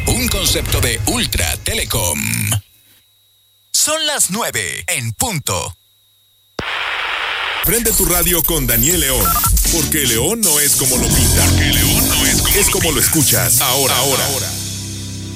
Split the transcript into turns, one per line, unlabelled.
un concepto de Ultra Telecom. Son las 9 en punto.
Prende tu radio con Daniel León, porque León no es como lo pinta. Es como lo escuchas ahora.